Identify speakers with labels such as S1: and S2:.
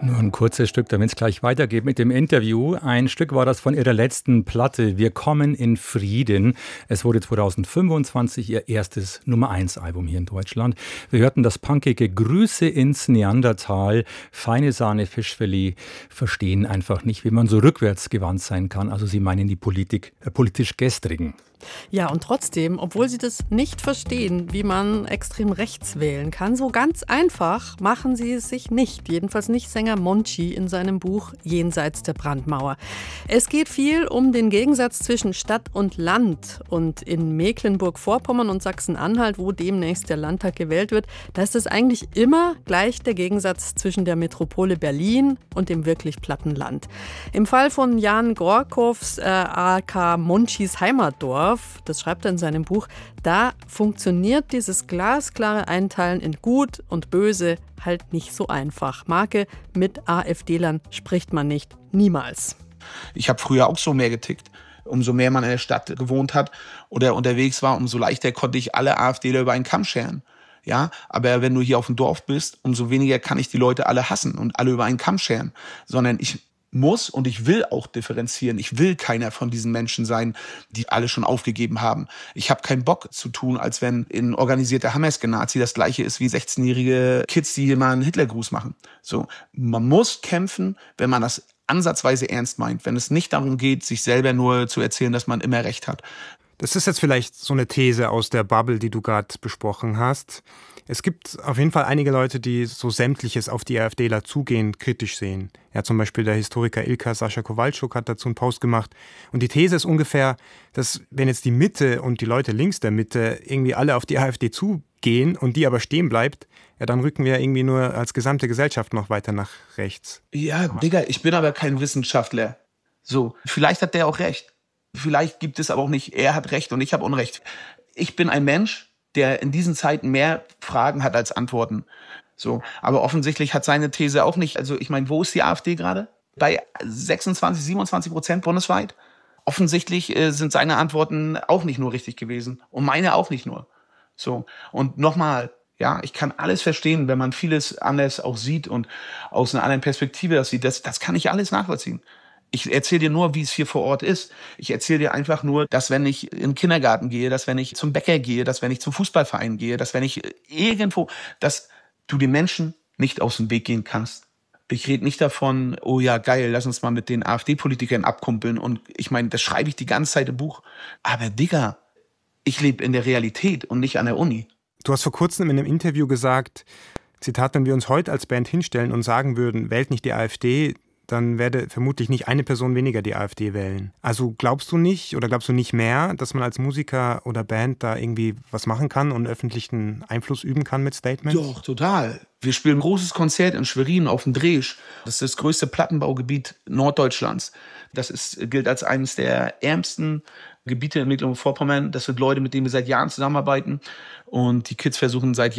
S1: Nur ein kurzes Stück, damit es gleich weitergeht mit dem Interview. Ein Stück war das von ihrer letzten Platte, Wir kommen in Frieden. Es wurde 2025 ihr erstes Nummer-1-Album hier in Deutschland. Wir hörten das punkige Grüße ins Neandertal, feine Sahne Fischfilet, verstehen einfach nicht, wie man so rückwärtsgewandt sein kann. Also sie meinen die politisch Gestrigen.
S2: Ja, und trotzdem, obwohl sie das nicht verstehen, wie man extrem rechts wählen kann, so ganz einfach machen sie es sich nicht. Jedenfalls nicht Sänger Monchi in seinem Buch Jenseits der Brandmauer. Es geht viel um den Gegensatz zwischen Stadt und Land. Und in Mecklenburg-Vorpommern und Sachsen-Anhalt, wo demnächst der Landtag gewählt wird, da ist es eigentlich immer gleich der Gegensatz zwischen der Metropole Berlin und dem wirklich platten Land. Im Fall von Jan Gorkows aka Monchis Heimatdorf, das schreibt er in seinem Buch, da funktioniert dieses glasklare Einteilen in Gut und Böse halt nicht so einfach. Marke, mit AfD-Lern spricht man nicht. Niemals.
S3: Ich habe früher auch so mehr getickt. Umso mehr man in der Stadt gewohnt hat oder unterwegs war, umso leichter konnte ich alle AfDler über einen Kamm scheren. Ja, aber wenn du hier auf dem Dorf bist, umso weniger kann ich die Leute alle hassen und alle über einen Kamm scheren. Sondern ich muss und ich will auch differenzieren. Ich will keiner von diesen Menschen sein, die alle schon aufgegeben haben. Ich habe keinen Bock zu tun, als wenn in organisierter Hamas-Nazi das Gleiche ist wie 16-jährige Kids, die hier mal einen Hitlergruß machen. So, man muss kämpfen, wenn man das ansatzweise ernst meint, wenn es nicht darum geht, sich selber nur zu erzählen, dass man immer recht hat.
S4: Das ist jetzt vielleicht so eine These aus der Bubble, die du gerade besprochen hast. Es gibt auf jeden Fall einige Leute, die so Sämtliches auf die AfDler zugehen, kritisch sehen. Ja, zum Beispiel der Historiker Ilka Sascha Kowalczuk hat dazu einen Post gemacht. Und die These ist ungefähr, dass wenn jetzt die Mitte und die Leute links der Mitte irgendwie alle auf die AfD zugehen und die aber stehen bleibt, ja, dann rücken wir irgendwie nur als gesamte Gesellschaft noch weiter nach rechts.
S3: Ja, Digga, ich bin aber kein Wissenschaftler. So, vielleicht hat der auch recht. Vielleicht gibt es aber auch nicht, er hat recht und ich habe Unrecht. Ich bin ein Mensch, der in diesen Zeiten mehr Fragen hat als Antworten. So, aber offensichtlich hat seine These auch nicht, also ich meine, wo ist die AfD gerade? Bei 26-27% bundesweit? Offensichtlich sind seine Antworten auch nicht nur richtig gewesen und meine auch nicht nur. So, und nochmal, ja, ich kann alles verstehen, wenn man vieles anders auch sieht und aus einer anderen Perspektive das sieht, das kann ich alles nachvollziehen. Ich erzähle dir nur, wie es hier vor Ort ist. Ich erzähle dir einfach nur, dass wenn ich in den Kindergarten gehe, dass wenn ich zum Bäcker gehe, dass wenn ich zum Fußballverein gehe, dass wenn ich irgendwo, dass du den Menschen nicht aus dem Weg gehen kannst. Ich rede nicht davon, oh ja, geil, lass uns mal mit den AfD-Politikern abkumpeln. Und ich meine, das schreibe ich die ganze Zeit im Buch. Aber Digga, ich lebe in der Realität und nicht an der Uni.
S4: Du hast vor kurzem in einem Interview gesagt, Zitat, wenn wir uns heute als Band hinstellen und sagen würden, wählt nicht die AfD, dann werde vermutlich nicht eine Person weniger die AfD wählen. Also glaubst du nicht oder glaubst du nicht mehr, dass man als Musiker oder Band da irgendwie was machen kann und öffentlichen Einfluss üben kann mit Statements?
S3: Doch, total. Wir spielen ein großes Konzert in Schwerin auf dem Dresch. Das ist das größte Plattenbaugebiet Norddeutschlands. Das gilt als eines der ärmsten Gebiete in Mecklenburg-Vorpommern. Das sind Leute, mit denen wir seit Jahren zusammenarbeiten. Und die Kids versuchen seit